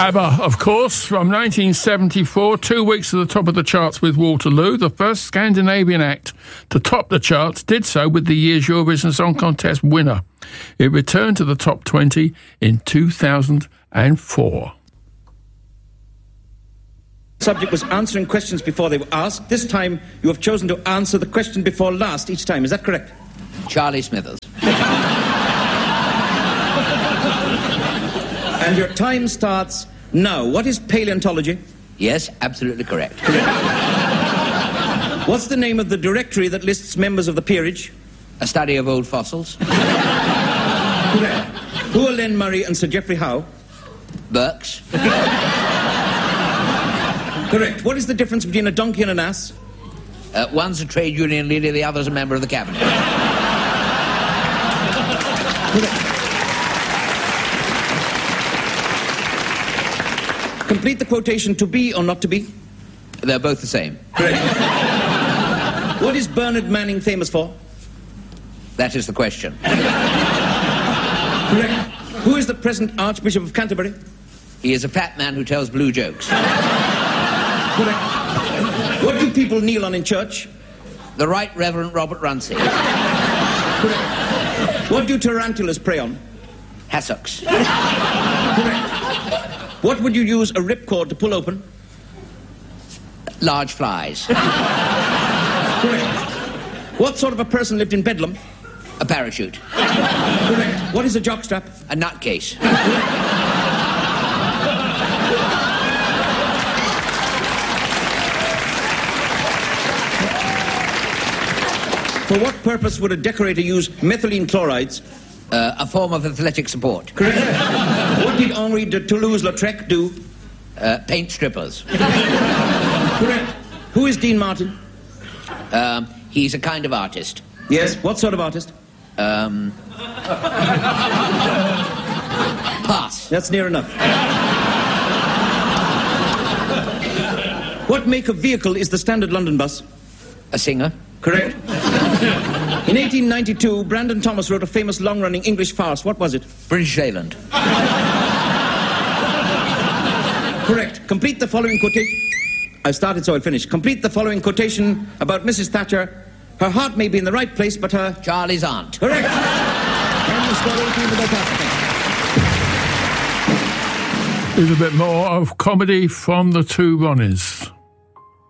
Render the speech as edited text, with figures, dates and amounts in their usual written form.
ABBA, of course, from 1974, 2 weeks at the top of the charts with Waterloo. The first Scandinavian act to top the charts did so with the year's Eurovision Song Contest winner. It returned to the top 20 in 2004. The subject was answering questions before they were asked. This time you have chosen to answer the question before last each time. Is that correct? Charlie Smithers. And your time starts now. What is paleontology? Yes, absolutely correct. What's the name of the directory that lists members of the peerage? A study of old fossils. Correct. Who are Len Murray and Sir Geoffrey Howe? Burks. Correct. What is the difference between a donkey and an ass? One's a trade union leader, the other's a member of the cabinet. Correct. Complete the quotation, to be or not to be. They're both the same. Correct. What is Bernard Manning famous for? That is the question. Correct. Who is the present Archbishop of Canterbury? He is a fat man who tells blue jokes. Correct. What do people kneel on in church? The Right Reverend Robert Runcie. Correct. What do tarantulas prey on? Hassocks. Correct. What would you use a ripcord to pull open? Large flies. Correct. What sort of a person lived in Bedlam? A parachute. Correct. What is a jockstrap? A nutcase. For what purpose would a decorator use methylene chlorides? A form of athletic support. Correct. What did Henri de Toulouse-Lautrec do? Paint strippers. Correct. Who is Dean Martin? He's a kind of artist. Yes. What sort of artist? Pass. That's near enough. What make of vehicle is the standard London bus? A singer. Correct. In 1892, Brandon Thomas wrote a famous long-running English farce. What was it? British Leyland. Correct. Complete the following quotation. I started, so I'll finish. Complete the following quotation about Mrs. Thatcher. Her heart may be in the right place, but her... Charlie's aunt. Correct. And you scored 18 without passing. Here's a bit more of comedy from the two Ronnies.